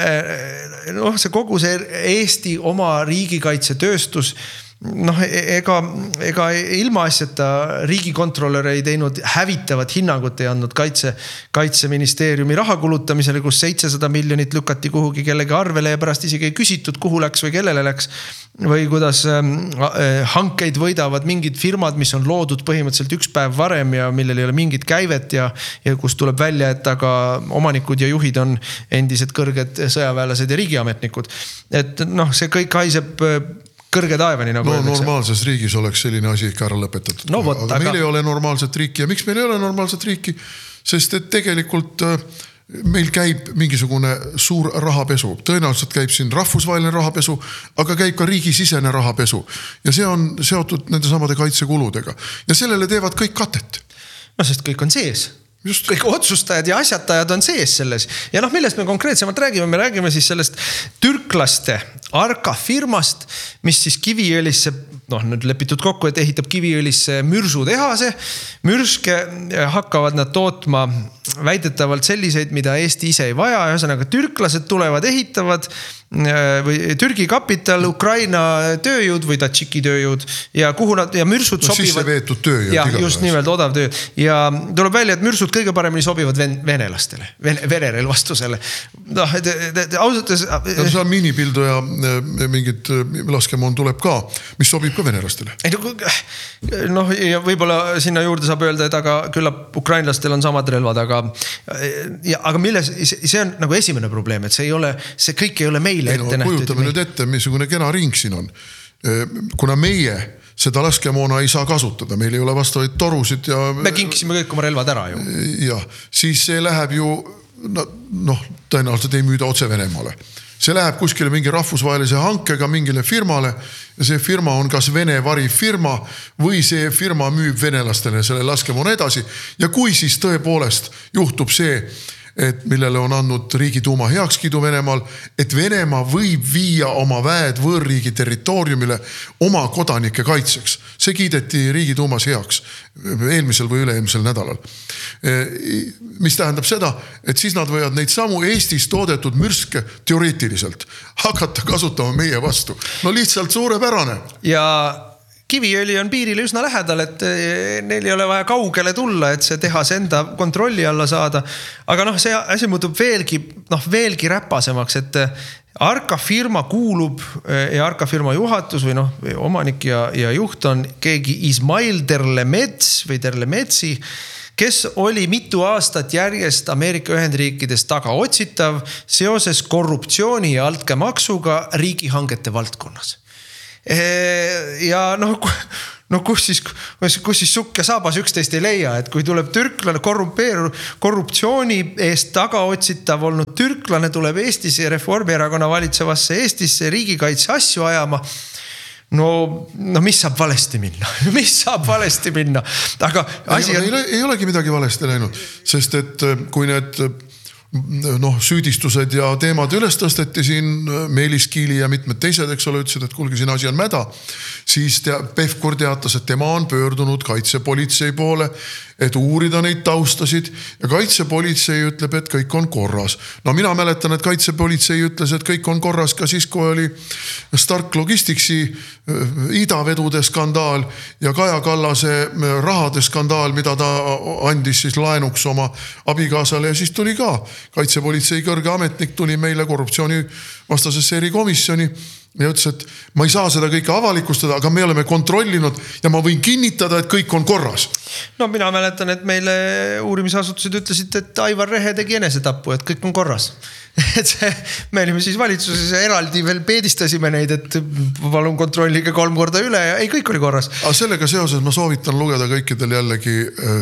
noh, see kogu see Eesti oma riigikaitsetööstus noh, ega, ega ilma asjata riigikontrolör ei teinud hävitavat hinnangut, ei andnud kaitse, kaitseministeeriumi raha kulutamisele, kus seitsesada miljonit lükati kuhugi kellegi arvele ja pärast isegi ei küsitud, kuhu läks või kellele läks või kuidas hankeid võidavad mingid firmad, mis on loodud põhimõtteliselt üks päev varem ja millel ei ole mingit käivet ja, ja kus tuleb välja, et aga omanikud ja juhid on endised kõrged sõjaväelased ja riigiametnikud. Et noh, see kõik haiseb kõrge taevani, nagu no, normaalses riigis oleks selline asi ikka ära lõpetatud. No, võt, aga meil aga... ei ole normaalset riiki ja miks meil ei ole normaalset riiki? Sest et tegelikult meil käib mingisugune suur rahapesu. Tõenäoliselt käib siin rahvusvaheline rahapesu, aga käib ka riigisisene rahapesu. Ja see on seotud nende samade kaitsekuludega. Ja sellele teevad kõik katet. No sest kõik on sees. Just. Kõik otsustajad ja asjatajad on sees selles. Ja noh, millest me konkreetsemalt räägime? Me räägime siis sellest türklaste Arka firmast, mis siis Kiviõlisse, noh nüüd lepitud kokku, et ehitab Kiviõlisse mürsutehase. Mürske hakkavad nad tootma väidetavalt selliseid, mida Eesti ise ei vaja. Ühesõnaga türklased tulevad, ehitavad või Türgi kapital, Ukraina tööjõud või Tatšiki tööjõud ja kuhu nad ja mürsud no, sobivad. Sisse veetud tööjõud. Ja just nimelt odav töö. Ja tuleb välja, et mürsud kõige paremini sobivad ven, venelastele, ven, vererelvastusele. No, ausates... No, see on minipildu ja mingid laskemoon tuleb ka, mis sobib ka venelastele. Noh, ja võib-olla sinna juurde saab öelda, et aga küllap ukrainlastel on samad relvad, aga, ja, aga milles, see on nagu esimene probleem, et see ei ole, see kõik ei ole meile ei, ette no, nähtud. Kujutame nüüd ette, missugune kena ring siin on. Kuna meie seda laskemoona ei saa kasutada, meil ei ole vastavaid torusid ja... Me kinkisime kõik oma relvad ära ju. Ja, siis see läheb ju, noh, tõenäoliselt ei müüda otse Venemaale. See läheb kuskile mingi rahvusvahelise hankega mingile firmale ja see firma on kas Vene varifirma või see firma müüb venelastele selle laskemoona edasi. Ja kui siis tõepoolest juhtub see, et millele on andnud Riigiduuma heakskiidu Venemaal, et Venemaa võib viia oma väed võõrriigi territooriumile oma kodanike kaitseks. See kiideti Riigiduumas heaks eelmisel või üle-eelmisel nädalal. Mis tähendab seda, et siis nad võivad neid samu Eestis toodetud mürske teoreetiliselt hakata kasutama meie vastu. No lihtsalt suurepärane. Ja Kiviõli on piirile üsna lähedal, et neil ei ole vaja kaugele tulla, et see tehas enda kontrolli alla saada. Aga noh, see asi muutub veelgi, noh, veelgi räpasemaks, et Arka firma kuulub ja Arka firma juhatus või noh, omanik ja, ja juht on keegi Ismail Derlemets või Derlemetsi, kes oli mitu aastat järjest Ameerika Ühendriikides taga otsitav seoses korruptsiooni ja altkäemaksuga riigihangete valdkonnas. Ja noh, no kus siis, kus siis sukk ja saabas üksteist ei leia, et kui tuleb türklane korrumpeeru, korruptsiooni eest taga otsitav olnud türklane tuleb Eestis ja Reformierakonna valitsevasse Eestisse riigikaitse asju ajama, no, no mis saab valesti minna? Mis saab valesti minna? Aga asi ei, on... ei, ei olegi midagi valesti läinud, sest et kui need noh, süüdistused ja teemad üles tõsteti siin, Meelis Kiili ja mitmed teised, eks ole, ütlesid, et kuulge, siin asi on mäda, siis tea, Pevkur teatas, et tema on pöördunud kaitsepolitsei poole, et uurida neid taustasid ja kaitsepolitsei ütleb, et kõik on korras. No mina mäletan, et kaitsepolitsei ütles, et kõik on korras ka siis, kui oli Stark Logisticsi idavedude skandaal ja Kaja Kallase rahade skandaal, mida ta andis siis laenuks oma abikaasale ja siis tuli ka kaitsepolitsei kõrge ametnik tuli meile korruptsiooni vastasesse erikomisjoni ja ütles, et ma ei saa seda kõike avalikustada, aga me oleme kontrollinud ja ma võin kinnitada, et kõik on korras. No mina mäletan, et meile uurimisasutused ütlesid, et Aivar Rehe tegi enesetapu, et kõik on korras. Et see, me olime siis valitsuses ja eraldi veel peedistasime neid, et palun kontrollige kolm korda üle ja ei, kõik oli korras. Aga sellega seoses ma soovitan lugeda kõikidel jällegi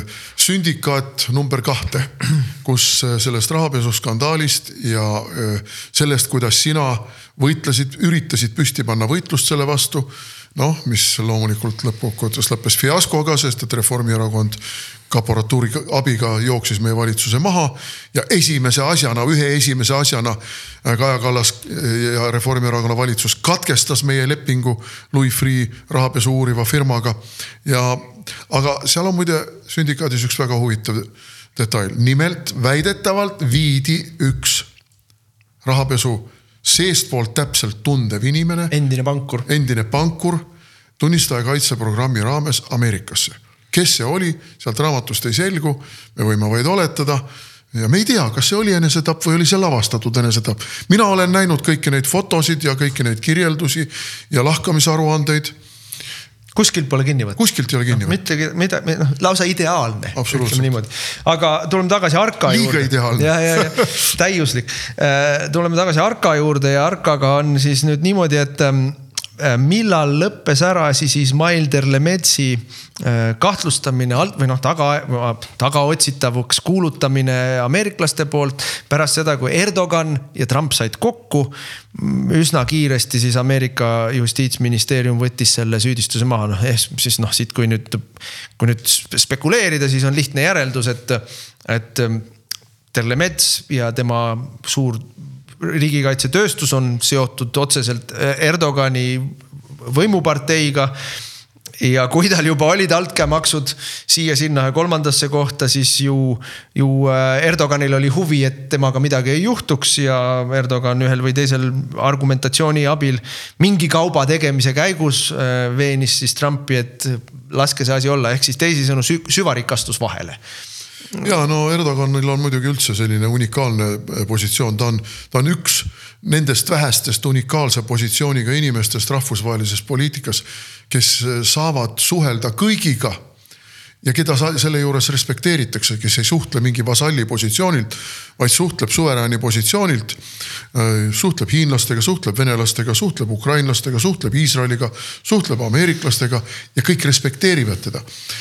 sündikaat number kahte, kus sellest rahapesuskandaalist ja sellest, kuidas sina võitlesid, üritasid püsti panna võitlust selle vastu, noh, mis loomulikult lõppkokkuvõttes lõppes fiaskoga, sest et Reformierakond kaporatuuri abiga jooksis meie valitsuse maha ja esimese asjana, ühe esimese asjana Kaja Kallas ja Reformierakonna valitsus katkestas meie lepingu Louis Freeh rahapesu uuriva firmaga. Ja, aga seal on muide sündikaadis üks väga huvitav detail. Nimelt väidetavalt viidi üks rahapesu seestpoolt täpselt tundev inimene, endine pankur, endine pankur tunnistaja kaitseprogrammi raames Ameerikasse. Kes see oli, sealt raamatust ei selgu, me võime vaid oletada ja me ei tea, kas see oli enesetapp või oli see lavastatud enesetapp. Mina olen näinud kõiki neid fotosid ja kõiki neid kirjeldusi ja lahkamisaruandeid. Kuskilt pole kinni võtta. Kuskilt ei ole kinni võtta. No, mitte, mida, no, lausa ideaalne. Absoluutselt. Aga tuleme tagasi Arka juurde. Liiga ideaalne. Ja, ja, ja, täiuslik. Tuleme tagasi Arka juurde ja Arkaga on siis nüüd niimoodi, et millal lõppes ära siis Ismail Derlemetsi kahtlustamine või noh, taga, taga otsitavuks kuulutamine ameeriklaste poolt pärast seda, kui Erdogan ja Trump said kokku. Üsna kiiresti siis Ameerika justiitsministeerium võttis selle süüdistuse maha. No, siis noh, siit kui nüüd, kui nüüd spekuleerida, siis on lihtne järeldus, et, et Derlemets ja tema suur riigikaitsetööstus on seotud otseselt Erdogani võimuparteiga ja kui tal juba olid altkäemaksud siia sinna kolmandasse kohta, siis ju, ju Erdoganil oli huvi, et temaga midagi ei juhtuks ja Erdogan ühel või teisel argumentatsiooni abil mingi kauba tegemise käigus veenis siis Trumpi, et laske see asi olla, ehk siis teisisõnu süvarikastus vahele. Ja no Erdoganil on muidugi üldse selline unikaalne positsioon, ta on, ta on üks nendest vähestest unikaalse positsiooniga inimestest rahvusvahelises poliitikas, kes saavad suhelda kõigiga ja keda selle juures respekteeritakse, kes ei suhtle mingi vasalli positsioonilt, vaid suhtleb suverääni positsioonilt, suhtleb hiinlastega, suhtleb venelastega, suhtleb ukrainlastega, suhtleb Iisraeliga, suhtleb ameeriklastega ja kõik respekteerivad teda.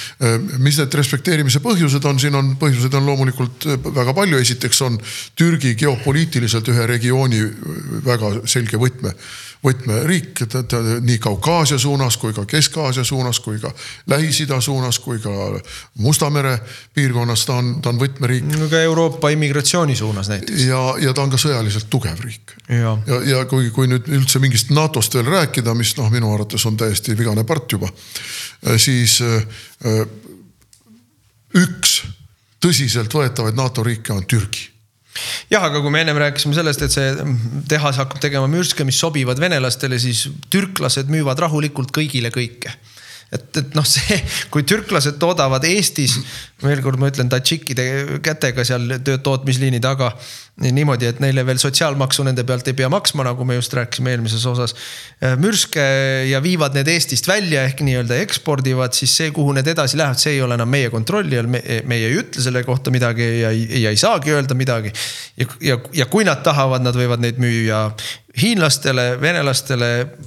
Mis need respekteerimise põhjused on? Siin on põhjused on loomulikult väga palju. Esiteks on Türgi geopoliitiliselt ühe regiooni väga selge võtme. võtmeriik, nii Kaukaasia suunas kui ka Kesk-Aasia suunas kui ka Lähis-Ida suunas kui ka Mustamere piirkonnas ta on, ta on võtmeriik. Ka Euroopa immigratsiooni suunas näiteks. Ja, ja ta on ka sõjaliselt tugev riik. Ja, ja, ja kui, kui nüüd üldse mingist NATOst veel rääkida, mis noh, minu arvates on täiesti vigane part juba, siis üks tõsiselt võetavaid NATO riike on Türgi. Jah, aga kui me ennem rääkisime sellest, et see tehas hakkab tegema mürske, mis sobivad venelastele, siis türklased müüvad rahulikult kõigile kõike. et, et noh, see, kui türklased toodavad Eestis, veel kord ma ütlen, tadžikide kätega seal tootmisliini taga niimoodi, et neile veel sotsiaalmaksu nende pealt ei pea maksma, nagu me just rääkisime eelmises osas, mürske ja viivad need Eestist välja ehk nii-öelda ekspordivad, siis see, kuhu need edasi lähevad, see ei ole enam meie kontrolli, me, meie ei ütle selle kohta midagi ja, ja ei saagi öelda midagi. Ja, ja, ja kui nad tahavad, nad võivad neid müüa hiinlastele, venelastele,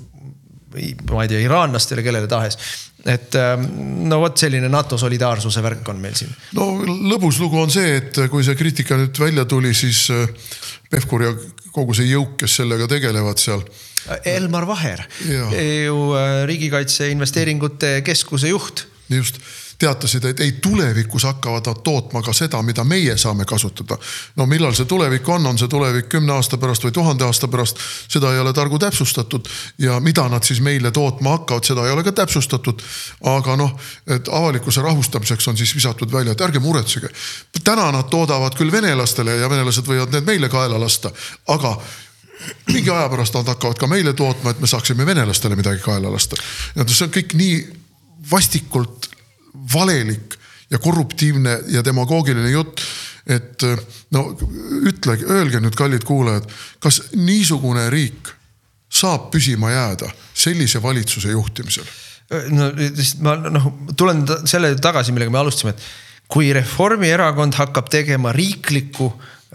ma ei tea, iraanlastele, kellele tahes. Et no vot selline NATO solidaarsuse värk on meil siin. No lõbus lugu on see, et kui see kriitika nüüd välja tuli, siis Pevkur ja kogu see jõuk, kes sellega tegelevad seal. Elmar Vaher, ju riigikaitse investeeringute keskuse juht. Just. Teatasid, et ei tulevikus hakkavad nad tootma ka seda, mida meie saame kasutada. No millal see tulevik on, on see tulevik kümne aasta pärast või tuhande aasta pärast, seda ei ole targu täpsustatud ja mida nad siis meile tootma hakkavad, seda ei ole ka täpsustatud, aga noh, et avalikkuse rahustamiseks on siis visatud välja, et ärge muretsege. Täna nad toodavad küll venelastele ja venelased võivad need meile kaela lasta, aga mingi aja pärast nad hakkavad ka meile tootma, et me saaksime venelastele midagi kaela lasta. Ja see on kõik nii vastikult valelik ja korruptiivne ja demagoogiline jutt, et no ütle, öelge nüüd kallid kuulajad, kas niisugune riik saab püsima jääda sellise valitsuse juhtimisel? No ma noh, tulen selle tagasi, millega me alustasime, et kui Reformierakond hakkab tegema riiklikku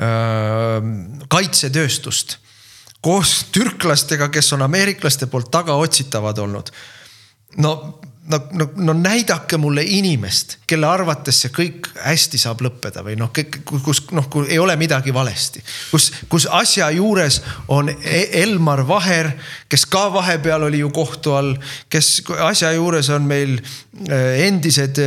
äh, kaitsetööstust koos türklastega, kes on ameeriklaste poolt taga otsitavad olnud, no No, no, no näidake mulle inimest, kelle arvates see kõik hästi saab lõppeda või noh, kus noh, kui ei ole midagi valesti. Kus, kus asja juures on Elmar Vaher, kes ka vahepeal oli ju kohtu all, kes asja juures on meil endised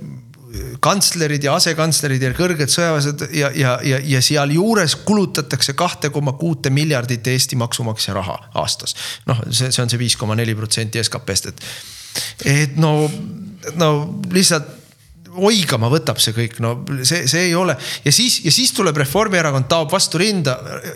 kantslerid ja asekantslerid ja kõrged sõjaväesed ja, ja, ja, ja seal juures kulutatakse kaks koma kuus miljardit Eesti maksumaksja raha aastas. Noh, see, see on see viis koma neli protsenti S K P-st, et et no, no lihtsalt oigama võtab see kõik, no see, see ei ole ja siis, ja siis tuleb Reformierakond, taob vastu rinda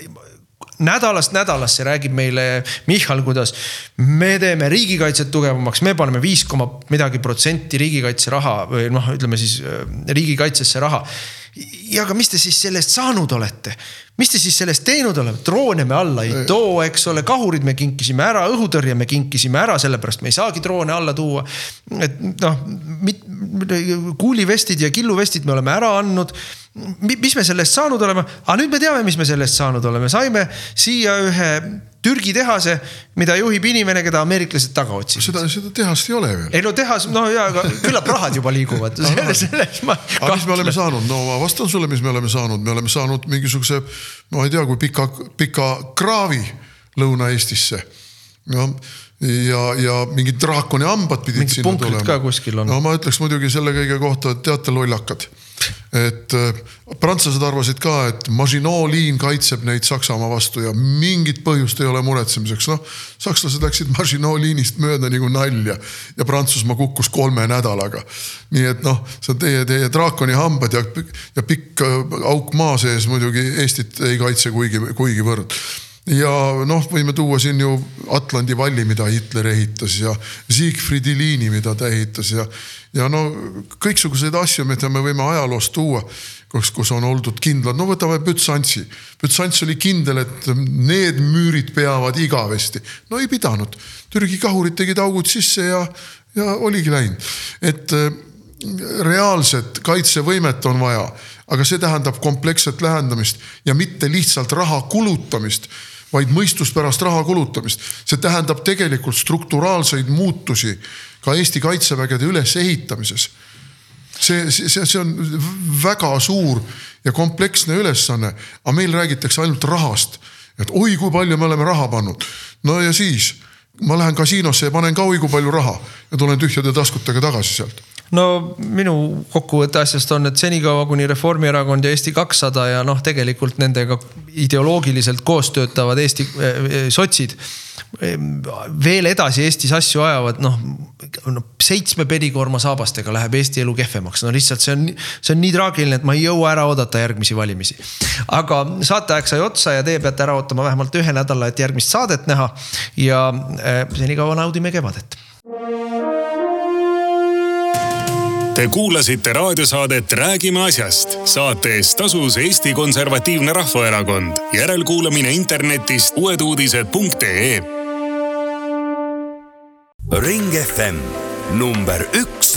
nädalast nädalasse räägib meile Michal, kuidas me teeme riigikaitset tugevamaks, me paneme viis koma midagi protsenti riigikaitse raha või noh, ütleme siis riigikaitsesse raha ja aga mis te siis sellest saanud olete? Mis te siis sellest teinud oleme? Droone me alla ei too, eks ole, kahurid me kinkisime ära, õhutõrje me kinkisime ära, sellepärast me ei saagi droone alla tuua. Et noh, mit, kuulivestid ja killuvestid me oleme ära andnud. Mis me sellest saanud oleme? Aga nüüd me teame, mis me sellest saanud oleme. Saime siia ühe Türgi tehase, mida juhib inimene, keda ameeriklased taga otsisid. Seda, seda tehast ei ole veel. Ei no tehas, no jaa, aga küllap rahad juba liiguvad. Selles, selles ma aga mis me oleme saanud? No ma vastan sulle, mis me oleme saanud. Me oleme saanud mingisuguse, ma ei tea, kui pika, pika kraavi Lõuna-Eestisse. No, ja, ja mingid draakoni hambad pidid mingi sinna tulema. Ka kuskil on. No ma ütleks muidugi selle kõige kohta, et teate lollakad. Et prantslased arvasid ka, et Maginot liin kaitseb neid Saksamaa vastu ja mingit põhjust ei ole muretsemiseks. No, sakslased läksid Maginot liinist mööda nagu nalja ja Prantsusmaa kukkus kolme nädalaga. Nii et noh, see on teie, teie draakoni hambad ja, ja pikk auk maa sees muidugi Eestit ei kaitse kuigi, kuigi võrd. Ja noh, võime tuua siin ju Atlandi valli, mida Hitler ehitas ja Siegfriedi liini, mida ta ehitas ja, ja no kõiksuguseid asju, mida me võime ajaloost tuua, kus, kus on oldud kindlad. No võtame Bütsantsi. Bütsants oli kindel, et need müürid peavad igavesti. No ei pidanud. Türgi kahurid tegid augud sisse ja, ja oligi läinud. Et reaalset kaitsevõimet on vaja, aga see tähendab kompleksset lähendamist ja mitte lihtsalt raha kulutamist, vaid mõistuspärast raha kulutamist. See tähendab tegelikult strukturaalseid muutusi ka Eesti kaitsevägede üles ehitamises. See, see, see on väga suur ja kompleksne ülesanne, aga meil räägitakse ainult rahast, et oi, kui palju me oleme raha pannud. No ja siis ma lähen kasiinosse ja panen ka oi, kui palju raha ja tulen tühjade taskutega tagasi sealt. No minu kokkuvõtte asjast on, et senikaua kuni Reformierakond ja Eesti kakssada ja noh, tegelikult nendega ideoloogiliselt koos töötavad Eesti äh, sotsid veel edasi Eestis asju ajavad, noh, seitsme pedikorma saabastega läheb Eesti elu kehvemaks. No lihtsalt see on, see on nii traagiline, et ma ei jõua ära oodata järgmisi valimisi. Aga saateaeg sai otsa ja teie peate ära ootama vähemalt ühe nädala, et järgmist saadet näha ja äh, senikaua naudime kevadet. Te kuulasite raadiosaadet Räägime asjast. Saate eest tasus Eesti Konservatiivne Rahvaerakond. Järelkuulamine internetist uueduudised punkt ee. Ring F M number üks